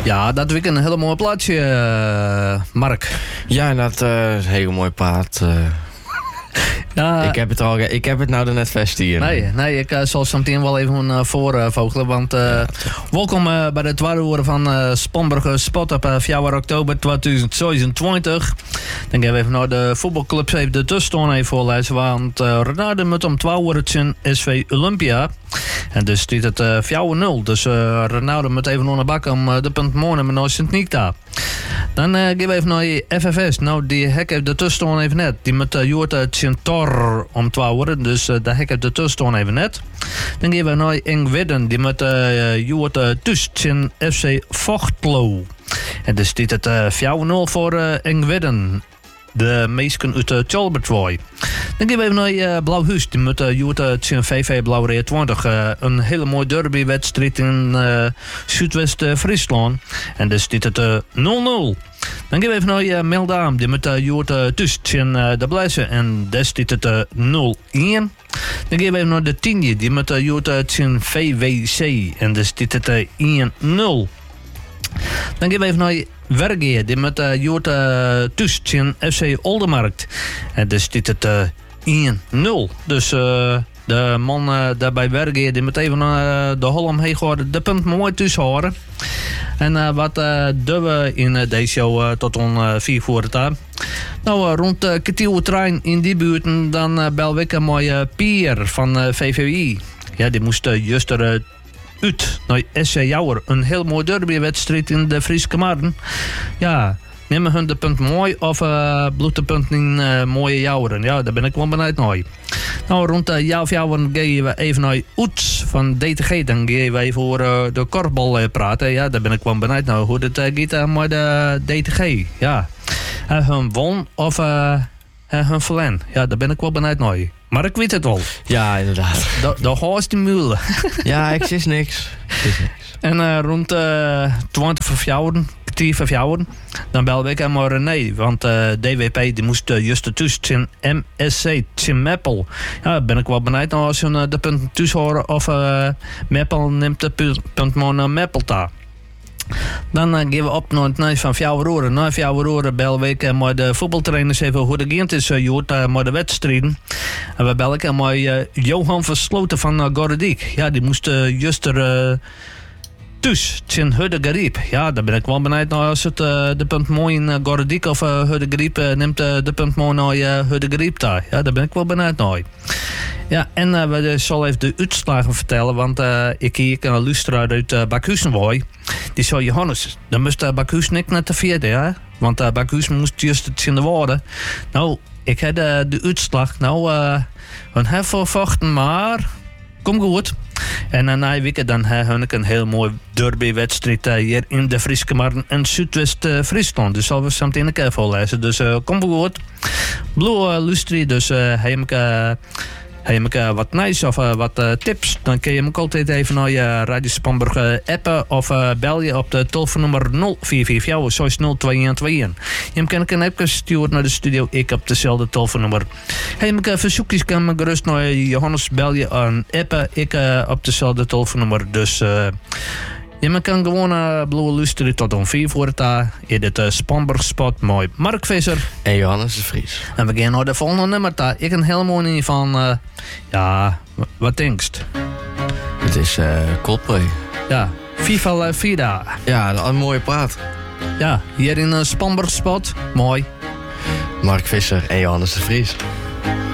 Ja, dat vind ik een hele mooi plaatsje, Mark. Ja, dat is een heel mooi paard. Ja, Ik heb het nou er net vast hier. Nee, ik zal zo meteen wel even voorvogelen. Want welkom bij de tweede uur van Spanburger Spot op 4 oktober 2022. Dan gaan we even naar de voetbalclubs even de tussenstand even voorlezen. Want Renade moet om 12 uur in SV Olympia. En dus staat het 4-0. Dus Renade moet even naar de bak om de punt morgen met naar Sint-Nicta. Dan gaan we even naar FFS. Nou, die hek heeft de tussenstand even net. Die met Joort Centaur om 12 uur. Dus de hek heeft de tussenstand even net. Dan gaan we naar Engwidden. Die met Joort Tuschen FC Vochtlo. En dus staat het 4-0 voor Engwidden. De meesten uit Tjalbertwooi. Dan gaan we even naar Blauwhuis. Die moet Joert VV Blauw 20. Een hele mooie derbywedstrijd in Zuidwest-Friesland. En dus staat het 0-0. Dan gaan we even naar Meldaam. Die moet Joert tussen de Blessen. En daar staat het 0-1. Dan gaan we even naar de Tienje. Die moet Joert VWC. En daar staat het 1-0. Dan gaan we even naar Wergeer. Die met Joort tussen FC Oldermarkt. En dus staat het 1-0. Dus de man daar bij Wergeer die moet even de hol omheen gooien. De punt mooi tussen horen. En wat doen we in deze show tot on 4 voor het aan. Nou, rond de Ketieltrein in die buurten dan bel ik een mooie Pier van VVI. Ja, die moest juist er uit naar SC Jouwer. Een heel mooi derbywedstrijd in de Friese Marden. Ja, nemen hun de punt mooi of bloedt de punt in mooie Jouweren. Ja, daar ben ik wel benieuwd naar. Nou, rond de Jouwer gaan we even naar Oets van DTG. Dan gaan we even over de korfbal praten. Ja, daar ben ik wel benieuwd naar hoe het gaat met de DTG. Ja, hun won of hun verlen. Ja, daar ben ik wel benieuwd naar. Maar ik weet het al. Ja, inderdaad. De hoogste die mulen. Ja, ik zie niks. En rond 20 van Fjouwen, van Fjouwen, dan bel ik hem René. Want DWP die moest juist tussen MSC Meppel. Ja, daar ben ik wel benieuwd naar als ze de punten tussen horen. Of Meppel neemt de punt maar naar Meppelta. Dan gaan we op naar het nieuws van Fjouweroeren. Na Fjouweroeren bellen we met de voetbaltrainers even hoe de game is met de wedstrijden. En we bellen met Johan Versloten van Gordiek. Ja, die moest juist er thuis in Hudde Gariep. Ja, daar ben ik wel benieuwd naar als het de punt mooi in Gordiek of Hudde Gariep neemt de punt mooi naar Hudde Gariep daar. Ja, daar ben ik wel benieuwd naar. Ja, en we zullen even de uitslagen vertellen, want ik hier een luisteraar uit Bakhuizenwooi. Die zei, Johannes, dan moest Bakhuis niet naar de vierde, ja? Want Bakhuis moest juist het in de woorden. Nou, ik heb de uitslag. Nou, we hebben vochten, maar kom goed. En na een week dan heb ik een heel mooi derbywedstrijd hier in de Friese Marden en Zuidwest-Friesland. Dus zal we zo meteen een keer voorlezen. Dus kom goed. Blue luisteren, dus heb je wat nice of wat tips, dan kun je hem ook altijd even naar je Radio Spanburg appen of bel je op de telefoonnummer 0444 Je kan een appje sturen naar de studio, ik op dezelfde telefoonnummer. Heb je verzoekjes, kan me gerust naar Johannes bel je aan appen, ik op dezelfde telefoonnummer. Dus je kan gewoon blauwe luisteren tot om 4 voor het in het Spanburg Spot. Mooi. Mark Visser. En Johannes de Vries. En we gaan naar de volgende nummer. Ik een heel mooi van, ja, wat denkst? Het is Coldplay. Ja, Viva la Vida. Ja, een mooie plaat. Ja, hier in een Spanburg Spot. Mooi. Mark Visser en Johannes de Vries.